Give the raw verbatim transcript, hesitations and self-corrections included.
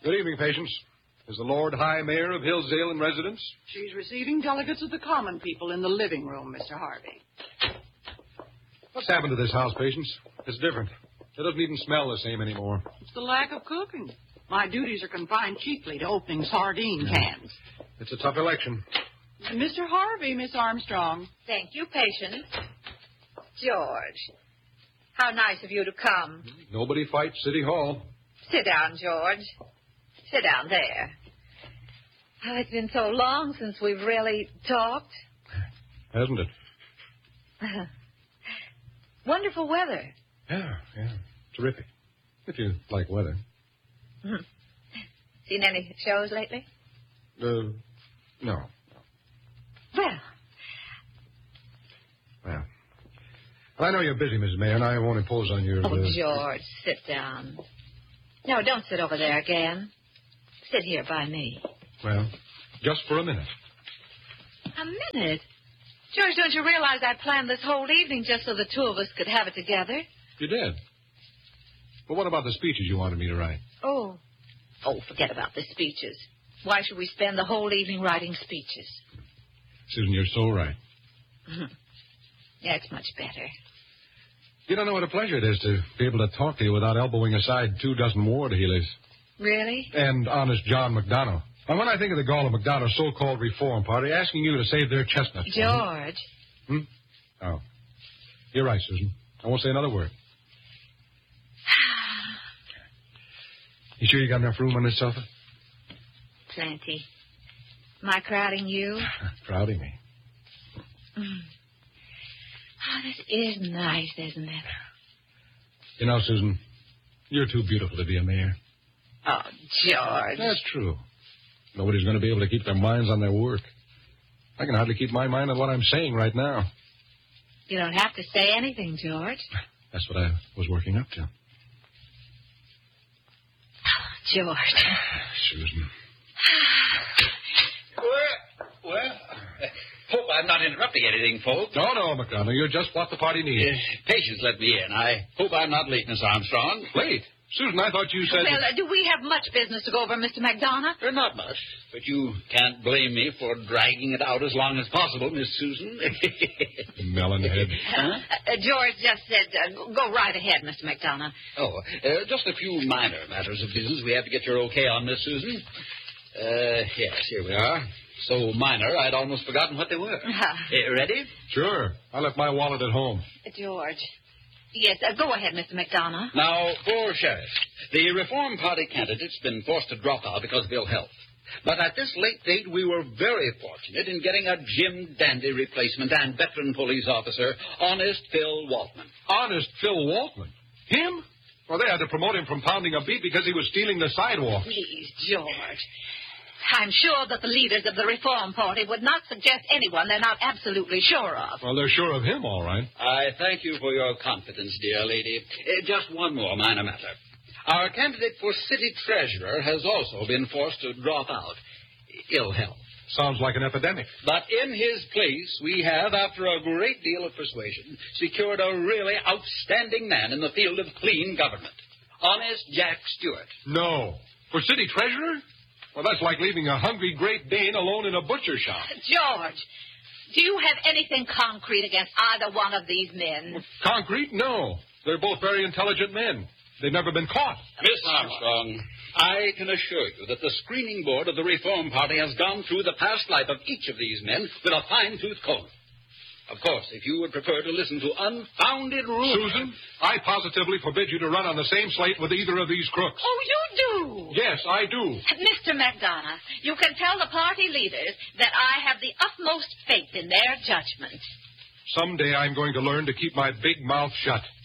Good evening, Patience. Is the Lord High Mayor of Hillsdale in residence? She's receiving delegates of the common people in the living room, Mister Harvey. What's happened to this house, Patience? It's different. It doesn't even smell the same anymore. It's the lack of cooking. My duties are confined chiefly to opening sardine cans. It's a tough election. And Mister Harvey, Miss Armstrong. Thank you, Patience. George, how nice of you to come. Nobody fights City Hall. Sit down, George. Sit down there. Oh, it's been so long since we've really talked. Hasn't it? Uh, wonderful weather. Yeah, yeah. Terrific. If you like weather. Hmm. Seen any shows lately? Uh, no. Well. Well. Well, I know you're busy, Missus Mayor, and I won't impose on your... Oh, uh... George, sit down. No, don't sit over there again. Sit here by me. Well, just for a minute. A minute? George, don't you realize I planned this whole evening just so the two of us could have it together? You did? Well, what about the speeches you wanted me to write? Oh. Oh, forget about the speeches. Why should we spend the whole evening writing speeches? Susan, you're so right. Mm-hmm. That's much better. You don't know what a pleasure it is to be able to talk to you without elbowing aside two dozen ward heelers. Really? And honest John McDonough. And when I think of the gall of McDonough's so-called reform party asking you to save their chestnuts... George. Hmm? Oh. You're right, Susan. I won't say another word. You sure you got enough room on this sofa? Plenty. Am I crowding you? Crowding me. Mm. Oh, this is nice, isn't it? You know, Susan, you're too beautiful to be a mayor. Oh, George. That's true. Nobody's going to be able to keep their minds on their work. I can hardly keep my mind on what I'm saying right now. You don't have to say anything, George. That's what I was working up to. George. Susan. Well, well, hope I'm not interrupting anything, folks. No, no, McDonough. You're just what the party needs. Uh, Patience let me in. I hope I'm not late, Miss Armstrong. Late? Susan, I thought you said... Well, uh, do we have much business to go over, Mister McDonough? Uh, not much, but you can't blame me for dragging it out as long as possible, Miss Susan. Melonhead. Huh? Uh, George just said, uh, go right ahead, Mister McDonough. Oh, uh, just a few minor matters of business we have to get your okay on, Miss Susan. Uh, yes, here we are. So minor, I'd almost forgotten what they were. Uh, ready? Sure. I left my wallet at home. Uh, George. Yes, uh, go ahead, Mister McDonough. Now, for sheriff, the Reform Party candidate's been forced to drop out because of ill health. But at this late date, we were very fortunate in getting a Jim Dandy replacement and veteran police officer, Honest Phil Waltman. Honest Phil Waltman? Him? Well, they had to promote him from pounding a beat because he was stealing the sidewalks. Please, George. I'm sure that the leaders of the Reform Party would not suggest anyone they're not absolutely sure of. Well, they're sure of him, all right. I thank you for your confidence, dear lady. Uh, just one more minor matter. Our candidate for city treasurer has also been forced to drop out. Ill health. Sounds like an epidemic. But in his place, we have, after a great deal of persuasion, secured a really outstanding man in the field of clean government. Honest Jack Stewart. No. For city treasurer? Well, that's like leaving a hungry Great Dane alone in a butcher shop. George, do you have anything concrete against either one of these men? Concrete? No. They're both very intelligent men. They've never been caught. Miss Armstrong, I can assure you that the screening board of the Reform Party has gone through the past life of each of these men with a fine-tooth comb. Of course, if you would prefer to listen to unfounded rumors... Susan, I positively forbid you to run on the same slate with either of these crooks. Oh, you do? Yes, I do. Mister McDonough, you can tell the party leaders that I have the utmost faith in their judgment. Someday I'm going to learn to keep my big mouth shut.